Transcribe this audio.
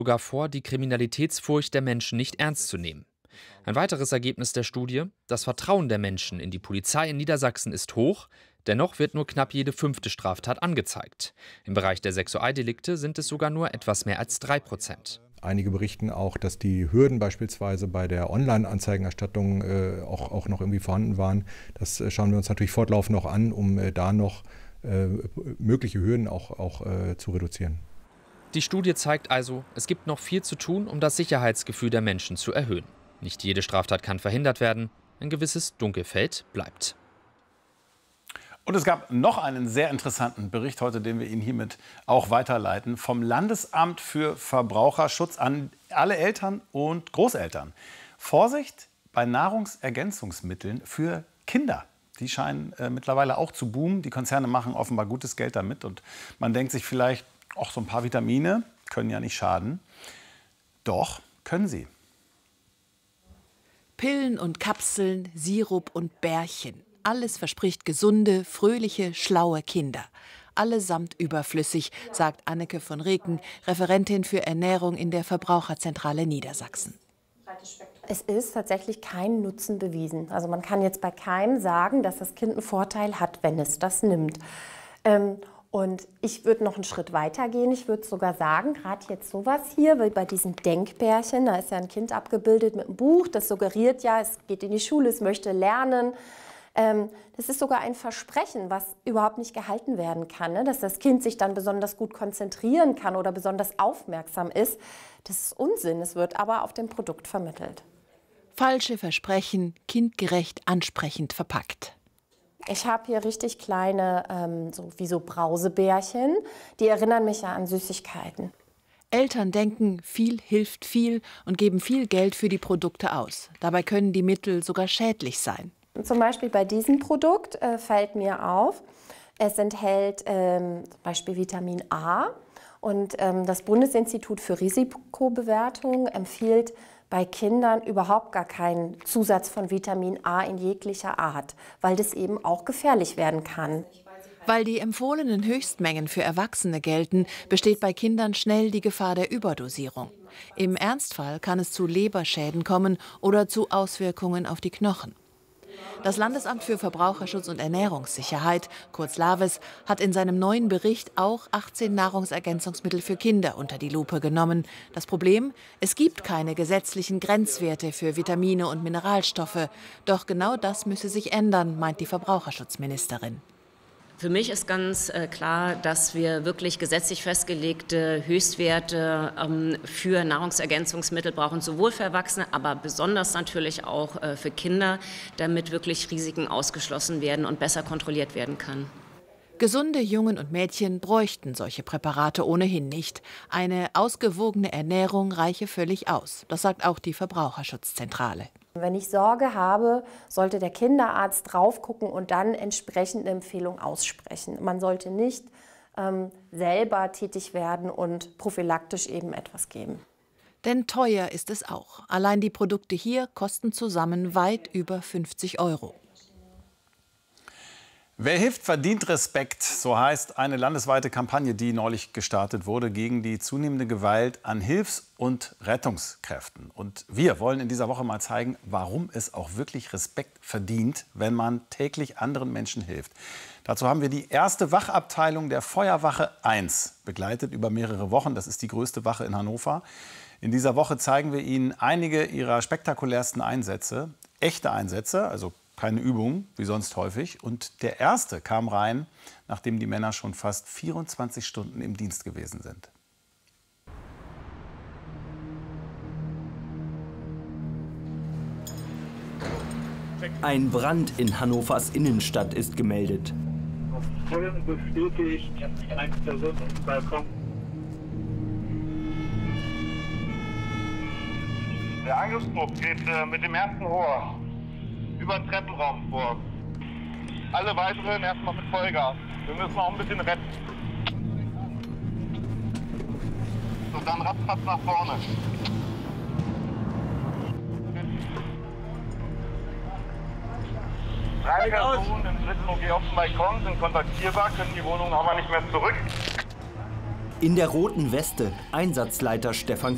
sogar vor, die Kriminalitätsfurcht der Menschen nicht ernst zu nehmen. Ein weiteres Ergebnis der Studie: Das Vertrauen der Menschen in die Polizei in Niedersachsen ist hoch, dennoch wird nur knapp jede 5. Straftat angezeigt. Im Bereich der Sexualdelikte sind es sogar nur etwas mehr als 3%. Einige berichten auch, dass die Hürden beispielsweise bei der Online-Anzeigenerstattung auch noch irgendwie vorhanden waren. Das schauen wir uns natürlich fortlaufend noch an, um da noch mögliche Hürden auch zu reduzieren. Die Studie zeigt also, es gibt noch viel zu tun, um das Sicherheitsgefühl der Menschen zu erhöhen. Nicht jede Straftat kann verhindert werden, ein gewisses Dunkelfeld bleibt. Und es gab noch einen sehr interessanten Bericht heute, den wir Ihnen hiermit auch weiterleiten, vom Landesamt für Verbraucherschutz an alle Eltern und Großeltern. Vorsicht bei Nahrungsergänzungsmitteln für Kinder. Die scheinen mittlerweile auch zu boomen. Die Konzerne machen offenbar gutes Geld damit. Und man denkt sich vielleicht, auch so ein paar Vitamine können ja nicht schaden. Doch, können sie. Pillen und Kapseln, Sirup und Bärchen. Alles verspricht gesunde, fröhliche, schlaue Kinder. Allesamt überflüssig, sagt Anneke von Reken, Referentin für Ernährung in der Verbraucherzentrale Niedersachsen. Es ist tatsächlich kein Nutzen bewiesen. Also man kann jetzt bei keinem sagen, dass das Kind einen Vorteil hat, wenn es das nimmt. Und ich würde noch einen Schritt weiter gehen. Ich würde sogar sagen, gerade jetzt sowas hier, wie bei diesen Denkbärchen, da ist ja ein Kind abgebildet mit einem Buch, das suggeriert ja, es geht in die Schule, es möchte lernen. Das ist sogar ein Versprechen, was überhaupt nicht gehalten werden kann, ne? Dass das Kind sich dann besonders gut konzentrieren kann oder besonders aufmerksam ist. Das ist Unsinn, es wird aber auf dem Produkt vermittelt. Falsche Versprechen, kindgerecht, ansprechend verpackt. Ich habe hier richtig kleine, so Brausebärchen, die erinnern mich ja an Süßigkeiten. Eltern denken, viel hilft viel und geben viel Geld für die Produkte aus. Dabei können die Mittel sogar schädlich sein. Zum Beispiel bei diesem Produkt fällt mir auf, es enthält zum Beispiel Vitamin A. Und das Bundesinstitut für Risikobewertung empfiehlt bei Kindern überhaupt gar keinen Zusatz von Vitamin A in jeglicher Art, weil das eben auch gefährlich werden kann. Weil die empfohlenen Höchstmengen für Erwachsene gelten, besteht bei Kindern schnell die Gefahr der Überdosierung. Im Ernstfall kann es zu Leberschäden kommen oder zu Auswirkungen auf die Knochen. Das Landesamt für Verbraucherschutz und Ernährungssicherheit, kurz LAVES, hat in seinem neuen Bericht auch 18 Nahrungsergänzungsmittel für Kinder unter die Lupe genommen. Das Problem? Es gibt keine gesetzlichen Grenzwerte für Vitamine und Mineralstoffe. Doch genau das müsse sich ändern, meint die Verbraucherschutzministerin. Für mich ist ganz klar, dass wir wirklich gesetzlich festgelegte Höchstwerte für Nahrungsergänzungsmittel brauchen, sowohl für Erwachsene, aber besonders natürlich auch für Kinder, damit wirklich Risiken ausgeschlossen werden und besser kontrolliert werden kann. Gesunde Jungen und Mädchen bräuchten solche Präparate ohnehin nicht. Eine ausgewogene Ernährung reiche völlig aus. Das sagt auch die Verbraucherschutzzentrale. Wenn ich Sorge habe, sollte der Kinderarzt drauf gucken und dann entsprechend eine Empfehlung aussprechen. Man sollte nicht selber tätig werden und prophylaktisch eben etwas geben. Denn teuer ist es auch. Allein die Produkte hier kosten zusammen weit über 50 €. Wer hilft, verdient Respekt. So heißt eine landesweite Kampagne, die neulich gestartet wurde gegen die zunehmende Gewalt an Hilfs- und Rettungskräften. Und wir wollen in dieser Woche mal zeigen, warum es auch wirklich Respekt verdient, wenn man täglich anderen Menschen hilft. Dazu haben wir die erste Wachabteilung der Feuerwache 1 begleitet über mehrere Wochen. Das ist die größte Wache in Hannover. In dieser Woche zeigen wir Ihnen einige ihrer spektakulärsten Einsätze. Echte Einsätze, also keine Übung, wie sonst häufig. Und der erste kam rein, nachdem die Männer schon fast 24 Stunden im Dienst gewesen sind. Ein Brand in Hannovers Innenstadt ist gemeldet. Auf Feuern bestätigt, eine Person auf dem Balkon. Der Angriffsdruck geht mit dem ersten Rohr über den Treppenraum vor. Alle weiteren erstmal mit Vollgas. Wir müssen auch ein bisschen retten. Und dann ratzfatz nach vorne. Reinigerzonen im dritten OG auf dem Balkon sind kontaktierbar, können die Wohnung aber nicht mehr zurück. In der roten Weste Einsatzleiter Stefan